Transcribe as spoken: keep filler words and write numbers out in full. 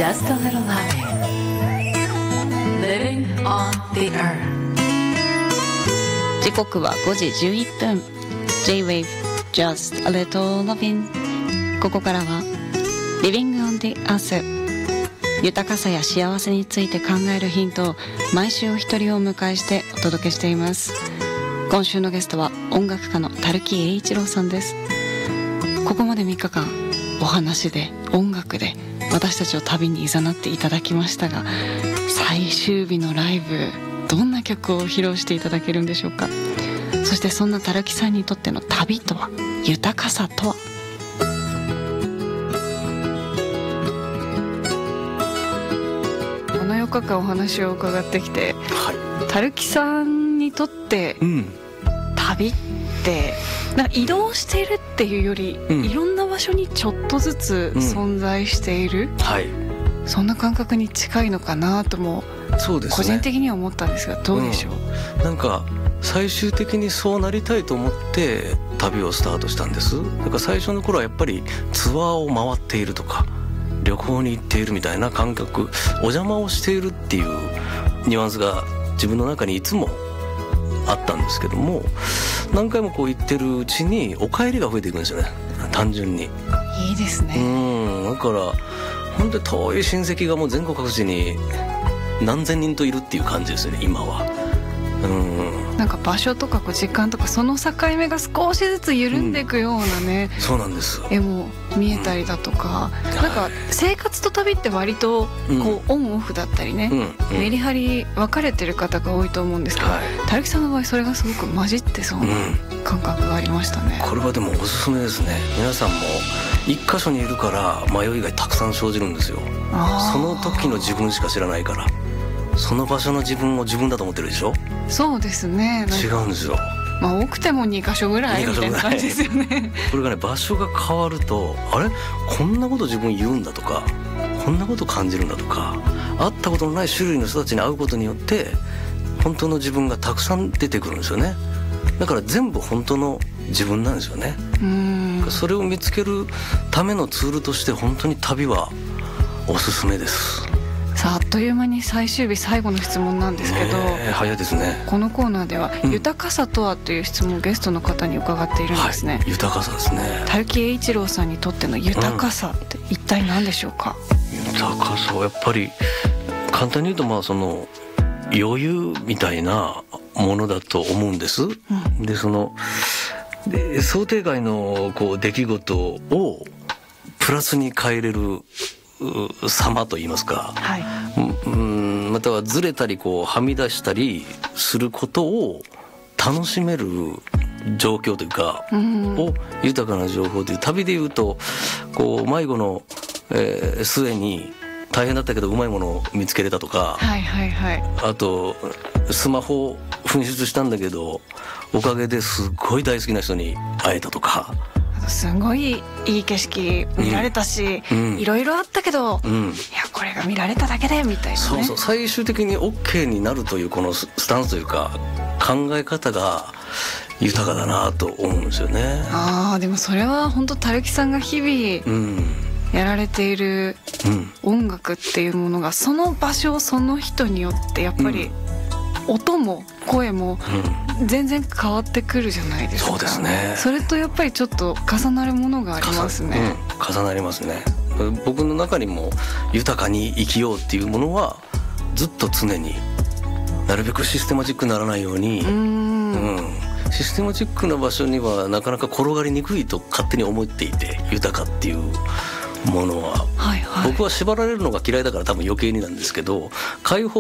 Just a little loving. Living on the earth. 時刻はごじじゅういっぷん。 J-Wave Just a little loving。 ここからは Living on the earth。 豊かさや幸せについて考えるヒントを毎週お一人をお迎えしてお届けしています。今週のゲストは音楽家の樽木英一郎さんです。ここまでみっかかんお話で音楽で私たちを旅に誘っていただきましたが、最終日のライブどんな曲を披露していただけるんでしょうか。そしてそんな樽木さんにとっての旅とは、豊かさとは。このよっかかんお話を伺ってきて、はい、樽木さんにとって、うん、旅ってなんか移動しているっていうより、うん、いろんな場所にちょっとずつ存在している、うん、はい、そんな感覚に近いのかなとも、そうですね、個人的には思ったんですが、どうでしょう。 うん、なんか最終的にそうなりたいと思って旅をスタートしたんです。だから最初の頃はやっぱりツアーを回っているとか旅行に行っているみたいな感覚、お邪魔をしているっていうニュアンスが自分の中にいつもあったんですけども、何回もこう行ってるうちにお帰りが増えていくんですよね、単純に。 いいですね。 うん、だから本当に遠い親戚がもう全国各地に何千人といるっていう感じですよね、今は。うん、なんか場所とかこう時間とかその境目が少しずつ緩んでいくようなね、 うん、そうなんです。 絵も見えたりだとか、うん、なんか生活と旅って割とこう、うん、オンオフだったりね、うん、メリハリ分かれてる方が多いと思うんですけど、はい、樽木さんの場合それがすごく混じってそうな感覚がありましたね。 うん、これはでもおすすめですね。皆さんも一箇所にいるから迷いがたくさん生じるんですよ。その時の自分しか知らないから。その場所の自分を自分だと思ってるでしょ。 そうですね。 違うんですよ。 まあ多くてもにかしょぐらいみたいな感じですよね。 これがね、場所が変わると、あれこんなこと自分言うんだとか、こんなこと感じるんだとか、会ったことのない種類の人たちに会うことによって本当の自分がたくさん出てくるんですよね。だから全部本当の自分なんですよね。うーん、それを見つけるためのツールとして本当に旅はおすすめです。 さあ、あっという間に最終日最後の質問なんですけど、 ね、早いですね。 このコーナーでは、うん、豊かさとはという質問をゲストの方に伺っているんですね。 はい、豊かさですね。 樽木英一郎さんにとっての豊かさって一体何でしょうか。 うん、豊かさはやっぱり簡単に言うと、まあその余裕みたいなものだと思うんです。うん、でそので想定外のこう出来事をプラスに変えれる様といいますか、はい、うん、またはずれたりこうはみ出したりすることを楽しめる状況というか、うん、を豊かな情報という、旅でいうとこう迷子の、えー、末に大変だったけどうまいものを見つけれたとか、はいはいはい、あとスマホを紛失したんだけどおかげですごい大好きな人に会えたとか、 すごいいい景色見られたし、うん、いろいろあったけど、うん、いやこれが見られただけでみたいなね。 そうそう、最終的に OK になるというこのスタンスというか考え方が豊かだなと思うんですよね。 ああ、でもそれは本当樽木さんが日々、うん、やられている音楽っていうものが、その場所その人によってやっぱり、うん、音も声も全然変わってくるじゃないですか。 そうですね。 それとやっぱりちょっと重なるものがありますね。 重、うん、重なりますね。僕の中にも豊かに生きようっていうものはずっと常になるべくシステマチックにならないように、うん、うん、システマチックな場所にはなかなか転がりにくいと勝手に思っていて、豊かっていうものは、はいはい、僕は縛られるのが嫌いだから多分余計になんですけど、開放